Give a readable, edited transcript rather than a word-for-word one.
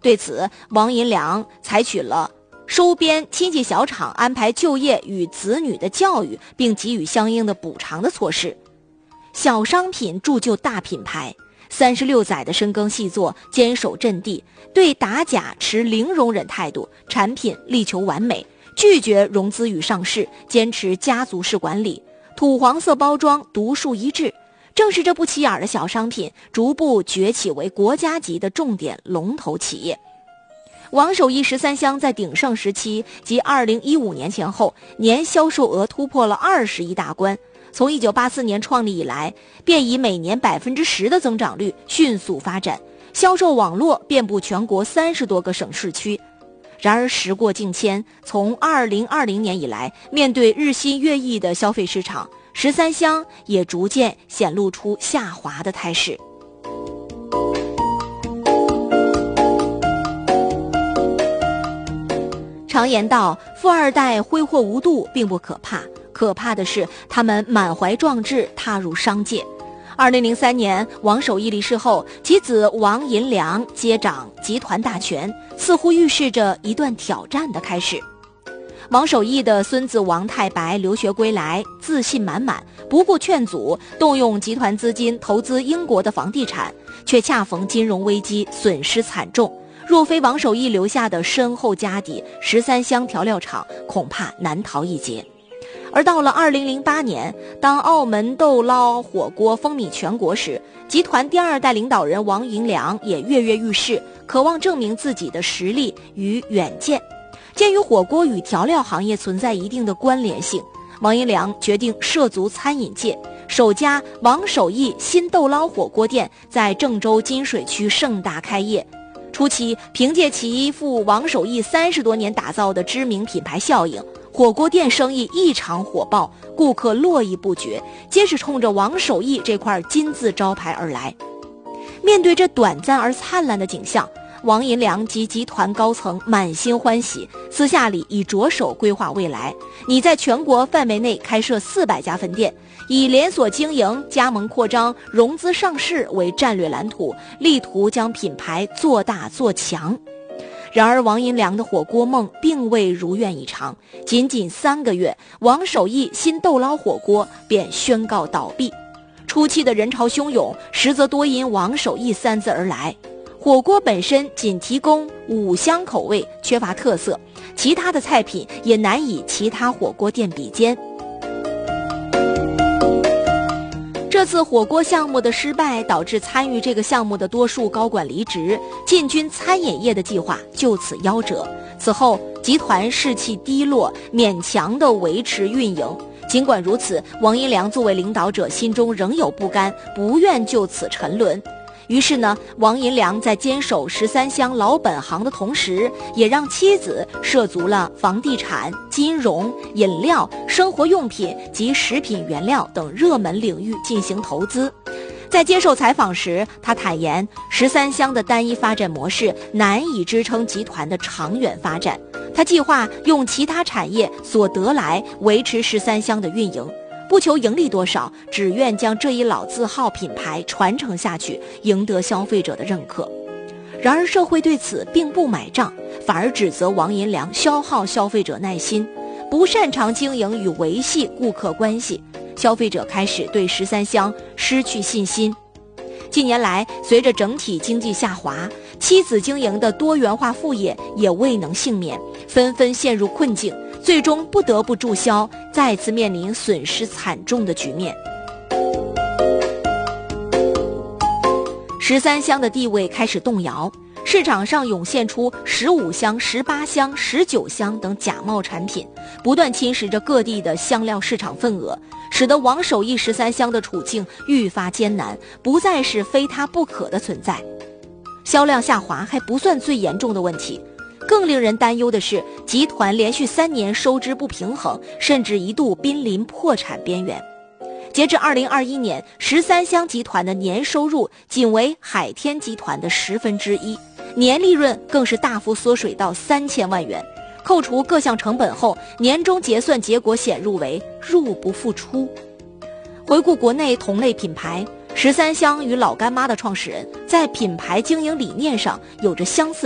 对此，王银良采取了收编亲戚小厂、安排就业与子女的教育，并给予相应的补偿的措施。小商品铸就大品牌，36载的深耕细作，坚守阵地，对打假持零容忍态度，产品力求完美，拒绝融资与上市，坚持家族式管理，土黄色包装，独树一帜。正是这不起眼的小商品，逐步崛起为国家级的重点龙头企业。王守义13香在鼎盛时期及2015年前后，年销售额突破了20亿大关。从1984年创立以来，便以每年10%的增长率迅速发展，销售网络遍布全国30多个省市区。然而时过境迁，从2020年以来，面对日新月异的消费市场，13香也逐渐显露出下滑的态势。常言道，富二代挥霍无度并不可怕，可怕的是他们满怀壮志踏入商界。2003年，王守义离世后，其子王银良接掌集团大权，似乎预示着一段挑战的开始。王守义的孙子王太白留学归来，自信满满，不顾劝阻，动用集团资金投资英国的房地产，却恰逢金融危机，损失惨重。若非王守义留下的深厚家底，13香调料厂恐怕难逃一劫。而到了2008年，当澳门豆捞火锅风靡全国时，集团第2代领导人王银良也跃跃欲试，渴望证明自己的实力与远见。鉴于火锅与调料行业存在一定的关联性，王银良决定涉足餐饮界，首家王守义新豆捞火锅店在郑州金水区盛大开业。初期，凭借其父王守义30多年打造的知名品牌效应，火锅店生意异常火爆，顾客络绎不绝，皆是冲着王守义这块金字招牌而来。面对这短暂而灿烂的景象，王银良及集团高层满心欢喜，私下里已着手规划未来。拟在全国范围内开设400家分店，以连锁经营、加盟扩张、融资上市为战略蓝图，力图将品牌做大做强。然而王银良的火锅梦并未如愿以偿，仅仅3个月，王守义新豆捞火锅便宣告倒闭。初期的人潮汹涌，实则多因王守义3字而来。火锅本身仅提供5香口味，缺乏特色，其他的菜品也难以其他火锅店比肩。这次火锅项目的失败，导致参与这个项目的多数高管离职，进军餐饮业的计划就此夭折。此后，集团士气低落，勉强地维持运营。尽管如此，王银良作为领导者，心中仍有不甘，不愿就此沉沦。于是呢，王银良在坚守13香老本行的同时，也让妻子涉足了房地产、金融、饮料、生活用品及食品原料等热门领域进行投资。在接受采访时，他坦言13香的单一发展模式难以支撑集团的长远发展，他计划用其他产业所得来维持13香的运营，不求盈利多少，只愿将这一老字号品牌传承下去，赢得消费者的认可。然而社会对此并不买账，反而指责王银良消耗消费者耐心，不擅长经营与维系顾客关系，消费者开始对13香失去信心。近年来，随着整体经济下滑，妻子经营的多元化副业也未能幸免，纷纷陷入困境，最终不得不注销，再次面临损失惨重的局面。13香的地位开始动摇，市场上涌现出15香、18香、19香等假冒产品，不断侵蚀着各地的香料市场份额，使得王守义13香的处境愈发艰难，不再是非他不可的存在。销量下滑还不算最严重的问题，更令人担忧的是，集团连续3年收支不平衡，甚至一度濒临破产边缘。截至2021年，13香集团的年收入仅为海天集团的1/10，年利润更是大幅缩水到3000万元。扣除各项成本后，年终结算结果显入为入不敷出。回顾国内同类品牌，13香与老干妈的创始人在品牌经营理念上有着相似